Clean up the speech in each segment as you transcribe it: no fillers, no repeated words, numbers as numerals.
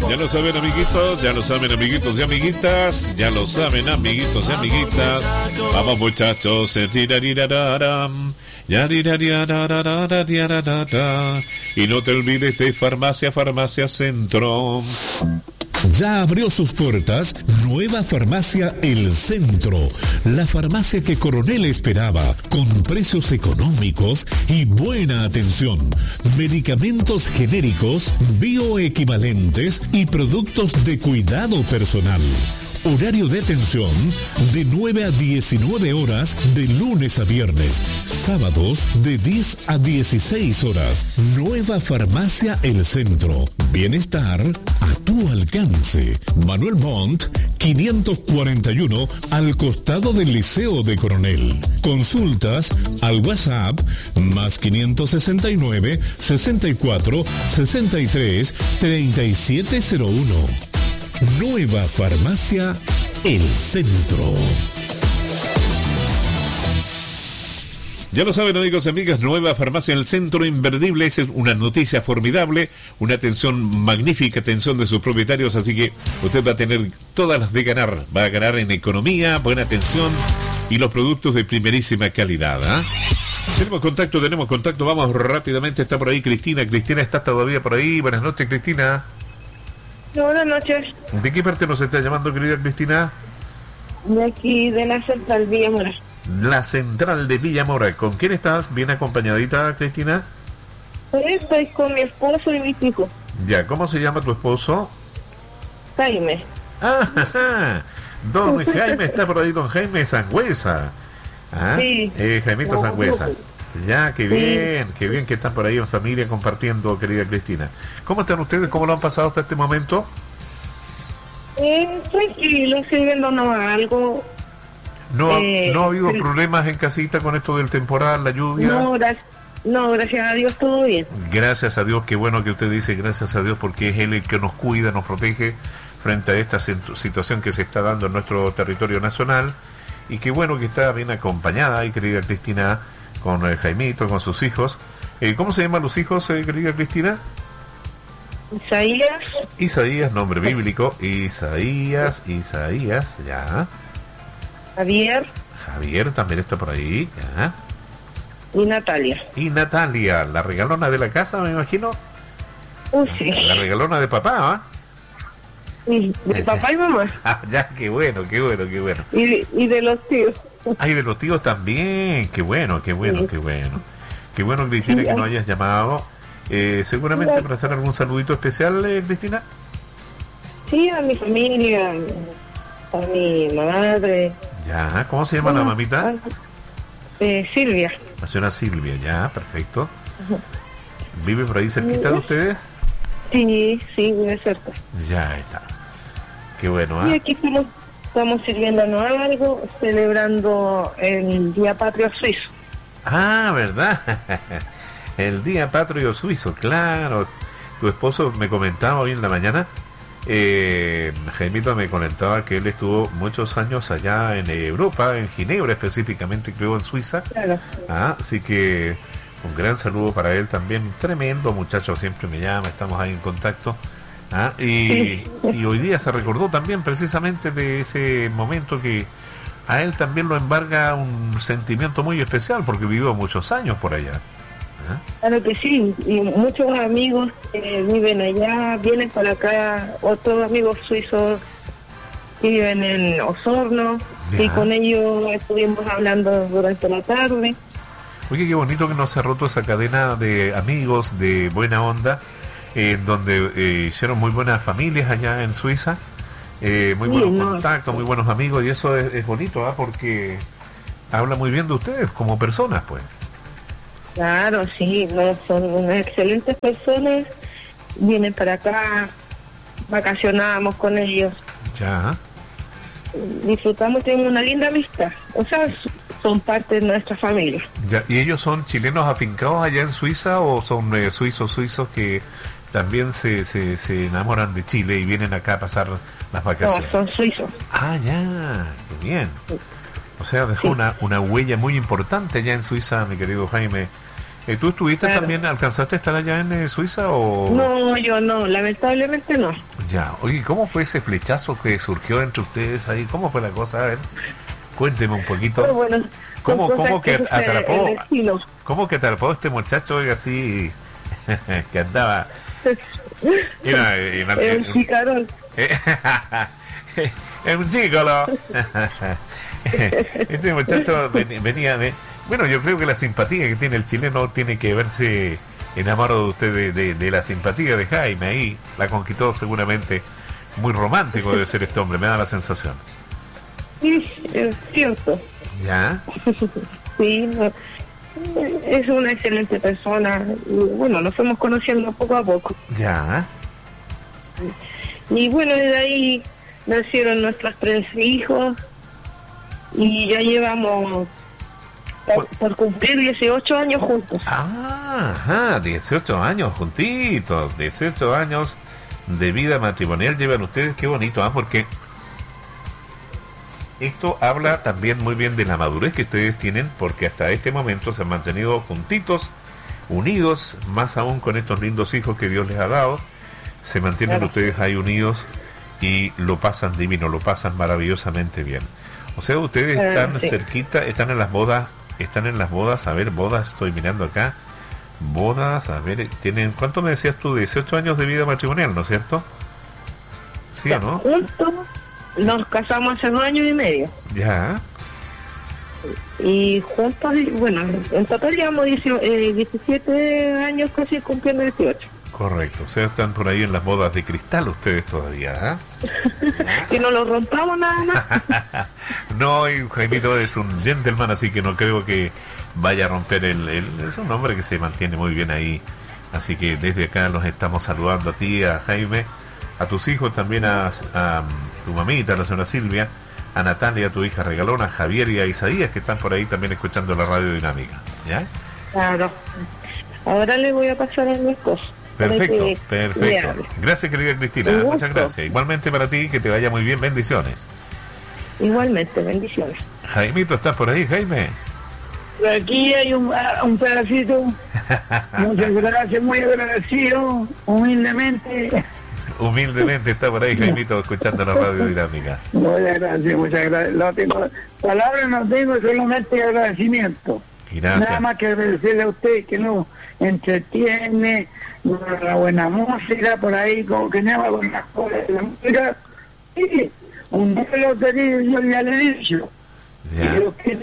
Ya lo saben, amiguitos, ya lo saben, amiguitos y amiguitas, ya lo saben, amiguitos y amiguitas. Vamos, muchachos, y no te olvides de Farmacia Centro. Ya abrió sus puertas nueva farmacia El Centro, la farmacia que Coronel esperaba, con precios económicos y buena atención, medicamentos genéricos, bioequivalentes y productos de cuidado personal. Horario de atención de 9 a 19 horas de lunes a viernes, sábados de 10 a 16 horas. Nueva farmacia El Centro, bienestar a tu alcance. Manuel Montt, 541, al costado del Liceo de Coronel. Consultas al WhatsApp más 569 64 63 3701. Nueva farmacia El Centro. Ya lo saben, amigos y amigas, nueva farmacia El Centro, imperdible. Es una noticia formidable, una atención magnífica, atención de sus propietarios, así que usted va a tener todas las de ganar. Va a ganar en economía, buena atención y los productos de primerísima calidad, ¿eh? Tenemos contacto, vamos rápidamente. Está por ahí Cristina. Cristina, ¿estás todavía por ahí? Buenas noches, Cristina. Buenas noches. ¿De qué parte nos está llamando, querida Cristina? De aquí, de la Central Villamora. La Central de Villamora. ¿Con quién estás? ¿Bien acompañadita, Cristina? Estoy con mi esposo y mis hijos. Ya, ¿cómo se llama tu esposo? Jaime. Ah, don Jaime está por ahí, don Jaime Sangüesa. ¿Ah? Sí. Jaimito Sangüesa. Ya, qué bien que están por ahí en familia compartiendo, querida Cristina. ¿Cómo están ustedes? ¿Cómo lo han pasado hasta este momento? Tranquilo, sirviéndonos algo. ¿No ha habido problemas en casita con esto del temporal, la lluvia? No, gracias a Dios todo bien. Gracias a Dios, qué bueno que usted dice gracias a Dios, porque es Él el que nos cuida, nos protege frente a esta situación que se está dando en nuestro territorio nacional. Y qué bueno que está bien acompañada, y querida Cristina, con Jaimito, con sus hijos. ¿Cómo se llaman los hijos, querida Cristina? Isaías, nombre bíblico. Isaías, ya. Javier también está por ahí, ya. Y Natalia. La regalona de la casa, me imagino. Sí. La regalona de papá, ¿ah? Sí, de papá y mamá. Ya, qué bueno. Y de los tíos. Y de los tíos también. Qué bueno. Qué bueno, Cristina, que nos hayas llamado. Seguramente para hacer algún saludito especial, Cristina. Sí, a mi familia, a mi madre. Ya, ¿cómo se llama la mamita? Silvia. La señora Silvia, ya, perfecto. ¿Vive por ahí cerquita de ustedes? Sí, vive cerca. Ya está. Qué bueno, ¿ah? Y aquí estamos sirviéndonos algo, celebrando el Día Patrio Suizo. Ah, ¿verdad? El Día Patrio Suizo, claro. Tu esposo me comentaba hoy en la mañana, Jaimito me comentaba que él estuvo muchos años allá en Europa, en Ginebra específicamente, creo, en Suiza. Claro. Así que un gran saludo para él también. Tremendo muchacho, siempre me llama, estamos ahí en contacto. Y hoy día se recordó también precisamente de ese momento que a él también lo embarga un sentimiento muy especial porque vivió muchos años por allá. Claro que sí, y muchos amigos viven allá, vienen para acá, otros amigos suizos viven en Osorno, y con ellos estuvimos hablando durante la tarde. Oye, qué bonito que nos ha roto esa cadena de amigos de buena onda, donde hicieron muy buenas familias allá en Suiza, muy buenos contactos, muy buenos amigos, y eso es bonito, porque habla muy bien de ustedes como personas, pues. Claro, sí, son unas excelentes personas, vienen para acá, vacacionamos con ellos. Ya. Disfrutamos, tenemos una linda amistad, o sea, son parte de nuestra familia. Ya. ¿Y ellos son chilenos afincados allá en Suiza o son suizos que también se enamoran de Chile y vienen acá a pasar las vacaciones? No, son suizos. Ah, ya, qué bien. O sea, dejó una huella muy importante allá en Suiza, mi querido Jaime. ¿Tú estuviste también, alcanzaste a estar allá en Suiza o...? No, yo no, lamentablemente no. Ya, oye, ¿cómo fue ese flechazo que surgió entre ustedes ahí? ¿Cómo fue la cosa? A ver, cuénteme un poquito. Pero bueno, ¿Cómo que atrapó? ¿Cómo que atrapó este muchacho, oiga, así, que andaba... El chicarón. Es un chicolo. Este muchacho venía de... Bueno, yo creo que la simpatía que tiene el chileno tiene que verse enamorado de usted de la simpatía de Jaime ahí. La conquistó seguramente. Muy romántico debe ser este hombre, me da la sensación. Sí, es cierto. ¿Ya? Sí, es una excelente persona. Y bueno, nos fuimos conociendo poco a poco. ¿Ya? Y bueno, de ahí nacieron nuestros 3 hijos y ya llevamos por cumplir 18 años juntos. Ajá, 18 años juntitos, 18 años de vida matrimonial llevan ustedes, qué bonito, porque esto habla también muy bien de la madurez que ustedes tienen, porque hasta este momento se han mantenido juntitos, unidos, más aún con estos lindos hijos que Dios les ha dado, se mantienen ustedes ahí unidos y lo pasan divino, lo pasan maravillosamente bien. O sea, ustedes están cerquita, están en las bodas, a ver, bodas, estoy mirando acá, bodas, a ver, tienen, ¿cuánto me decías tú? 18 años de vida matrimonial, ¿no es cierto? Sí, ¿no? Juntos nos casamos hace 2 años y medio. Ya. Y juntos, bueno, en total llevamos 17 años casi cumpliendo 18. Correcto, o sea, están por ahí en las bodas de cristal ustedes todavía, Que no lo rompamos nada más. No, y Jaimito es un gentleman, así que no creo que vaya a romper es un hombre que se mantiene muy bien ahí, así que desde acá los estamos saludando a ti, a Jaime, a tus hijos, también a tu mamita, la señora Silvia, a Natalia, a tu hija regalona, a Javier y a Isaías, que están por ahí también escuchando la Radio Dinámica, ¿ya? Claro. Ahora le voy a pasar a mi esposo. Perfecto. Gracias, querida Cristina. Muchas gracias. Igualmente para ti, que te vaya muy bien. Bendiciones. Igualmente, bendiciones. Jaimito, ¿estás por ahí, Jaime? Aquí hay un pedacito. Muchas gracias, muy agradecido, humildemente. Humildemente está por ahí, Jaimito, escuchando la Radio Dinámica. Muchas gracias. No tengo palabras, no tengo, solamente agradecimiento. Gracias. Nada más que agradecerle a usted que nos entretiene, la buena música por ahí, como que llama con las cosas de la música. Sí, un día lo tenía, yo ya le he dicho. Ya.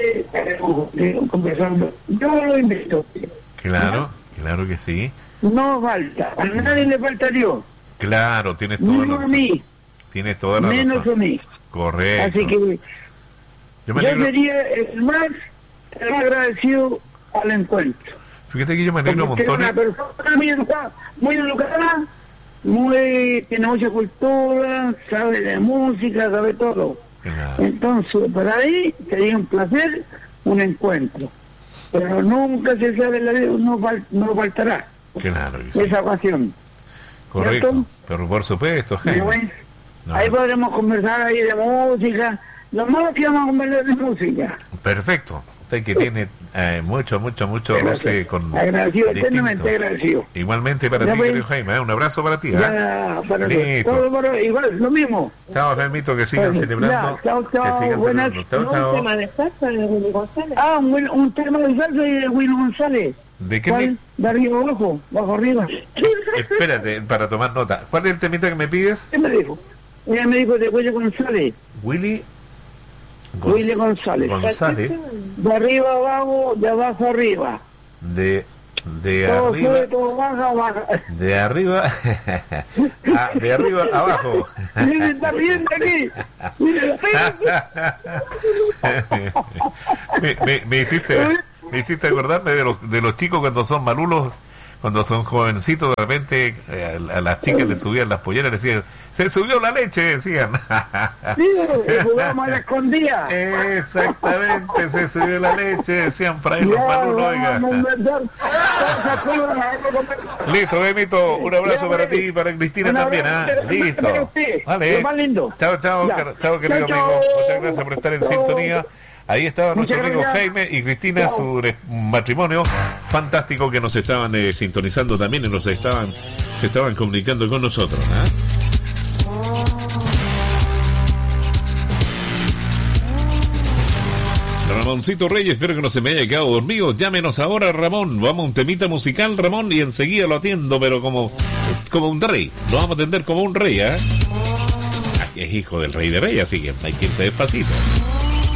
Yo lo invito. Claro, claro que sí. No falta, a nadie le falta Dios. Claro, tienes toda la razón. Tienes toda la razón. Menos a mí. Correcto. Así que yo sería el más agradecido al encuentro. Fíjate que yo me alegro un montón. Una persona muy educada, tiene mucha cultura, sabe de música, sabe todo. Claro. Entonces, para ahí sería un placer, un encuentro. Pero nunca se sabe, no faltará. Claro que sí. Esa ocasión. Correcto. ¿Cierto? Pero por supuesto, Jaime. Ahí podremos conversar ahí de música. Lo malo que vamos a conversar de música. Perfecto. Usted que tiene mucho roce con... Agradecido, eternamente agradecido. Igualmente para ti, querido Jaime, un abrazo para ti. Listo. Todo igual, lo mismo. Chao, Jaimito, que sigan celebrando. Chao. Buenas. Chao. Un tema de salsa de Willy González. Un tema de salsa de Willy González. ¿De qué? ¿Cuál? De arriba abajo, bajo arriba. Espérate, para tomar nota. ¿Cuál es el temita que me pides? ¿Qué me dijo? Ella me dijo de Willy González. Willy González. De arriba abajo, de abajo arriba. De todo arriba. Sube, todo baja. De arriba. De arriba abajo. Mire, está riendo aquí. Me hiciste acordarme de los chicos cuando son malulos, cuando son jovencitos, de repente a las chicas les subían las polleras, decían, se subió la leche, decían. Sí, jugamos a la escondida. Exactamente, se subió la leche, decían por ahí los malulos, oiga. Listo, Benito, un abrazo para ti y para Cristina también, Listo. Vale. Chao, querido amigo. Muchas gracias por estar en sintonía. Ahí estaba nuestro Muchas amigo gracias. Jaime y Cristina, Chao. su matrimonio fantástico, que nos estaban sintonizando también y se estaban comunicando con nosotros. Ramoncito Reyes, espero que no se me haya quedado dormido. Llámenos ahora, Ramón. Vamos a un temita musical, Ramón, y enseguida lo atiendo, pero como un rey. Lo vamos a atender como un rey, Es hijo del rey de rey, así que hay que irse despacito.